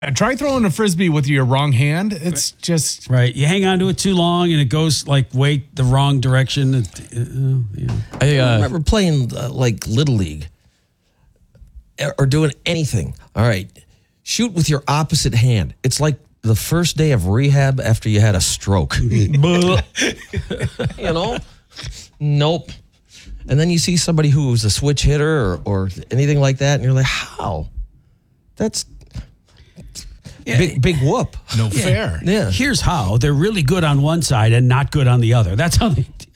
Try throwing a Frisbee with your wrong hand. It's just... Right. You hang on to it too long and it goes the wrong direction. I remember playing like Little League or doing anything. All right. Shoot with your opposite hand. It's like the first day of rehab after you had a stroke. Nope. And then you see somebody who's a switch hitter or anything like that, and you're like, how? That's big whoop. No fair. Yeah. Here's how. They're really good on one side and not good on the other. That's how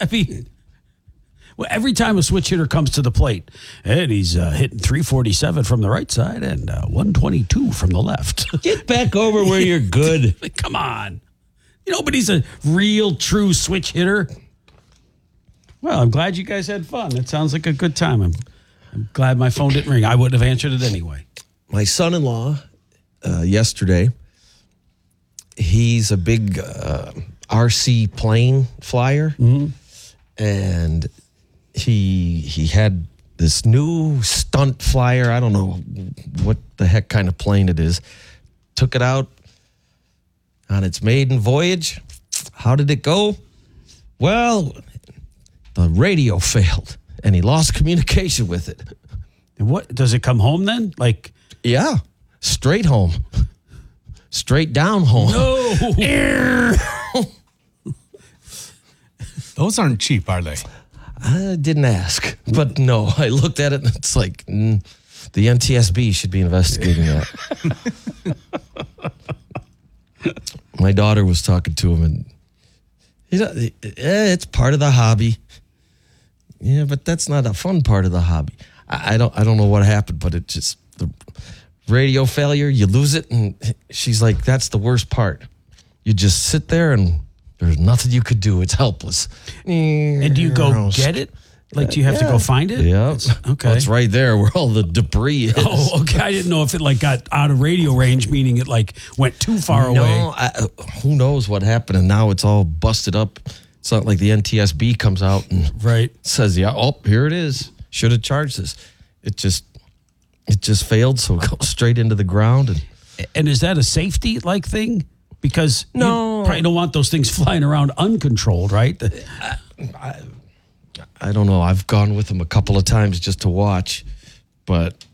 well, every time a switch hitter comes to the plate, and he's hitting 347 from the right side and 122 from the left. Get back over where you're good. Come on. Nobody's a real, true switch hitter. Well, I'm glad you guys had fun. It sounds like a good time. I'm glad my phone didn't ring. I wouldn't have answered it anyway. My son-in-law, yesterday, he's a big RC plane flyer, and he had this new stunt flyer. I don't know what the heck kind of plane it is. Took it out on its maiden voyage. How did it go? Well, the radio failed, and he lost communication with it. And what does it come home then? Yeah, straight home. Straight down home. No. Those aren't cheap, are they? I didn't ask, but no, I looked at it and it's like the NTSB should be investigating that. My daughter was talking to him, and it's part of the hobby. Yeah, but that's not a fun part of the hobby. I don't know what happened, but it just the radio failure. You lose it, and she's like, "That's the worst part. You just sit there and." There's nothing you could do. It's helpless. And do you go get it? Do you have to go find it? Yeah. Okay. Well, it's right there where all the debris is. Oh, okay. I didn't know if it got out of radio range, meaning it went too far away. No, who knows what happened, and now it's all busted up. It's not like the NTSB comes out and says, "Yeah, here it is. Should have charged this." It just failed, so it goes straight into the ground. And is that a safety thing? Because no, you probably don't want those things flying around uncontrolled, right? I don't know. I've gone with him a couple of times just to watch, but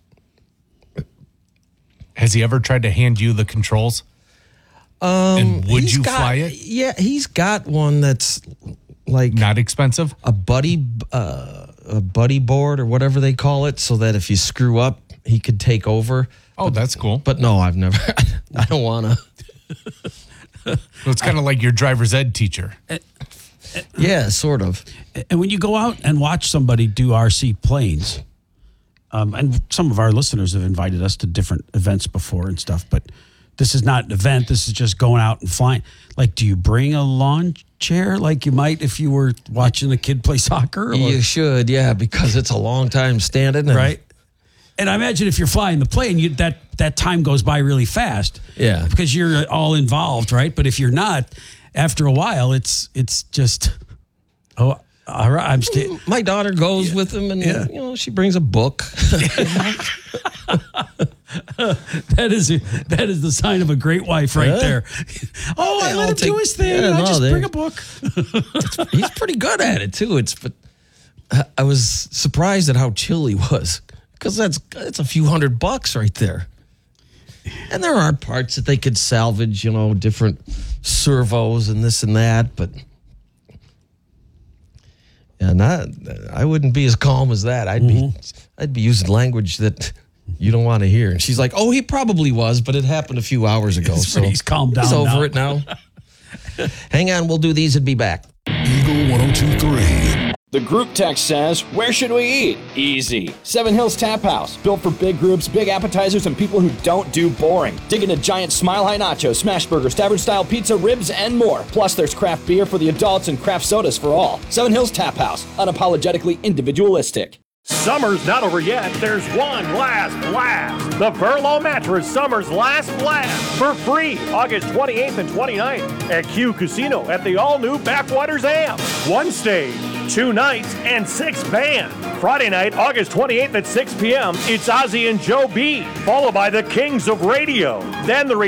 has he ever tried to hand you the controls? And would you fly it? Yeah, he's got one that's not expensive, a buddy board or whatever they call it, so that if you screw up, he could take over. Oh, that's cool. But no, I've never. I don't want to. It's kind of like your driver's ed teacher. Yeah, sort of. And when you go out and watch somebody do RC planes, and some of our listeners have invited us to different events before and stuff, but this is not an event. This is just going out and flying. Do you bring a lawn chair like you might if you were watching a kid play soccer? You should, yeah, because it's a long time standing. Right. And I imagine if you're flying the plane, that time goes by really fast. Yeah. Because you're all involved, right? But if you're not, after a while, it's just, all right. My daughter goes with him, and she brings a book. That is the sign of a great wife right there. I let him do his thing. I just bring a book. He's pretty good at it too. But I was surprised at how chill he was. Because it's a few $100 right there. And there are parts that they could salvage, different servos and this and that, but I wouldn't be as calm as that. I'd be using language that you don't want to hear. And she's like, "Oh, he probably was, but it happened a few hours ago." So he's calmed down. He's over it now. Hang on, we'll do these and be back. Eagle 102.3. The group text says, where should we eat? Easy. Seven Hills Tap House. Built for big groups, big appetizers, and people who don't do boring. Dig into giant Smile High nachos, smash burgers, tavern-style pizza, ribs, and more. Plus, there's craft beer for the adults and craft sodas for all. Seven Hills Tap House. Unapologetically individualistic. Summer's not over yet. There's one last blast. The Burlow Mattress Summer's Last Blast for free August 28th and 29th at Q Casino at the all-new Backwaters Amp. One stage, 2 nights, and 6 bands. Friday night, August 28th at 6 p.m., it's Ozzy and Joe B, followed by the Kings of Radio. Then the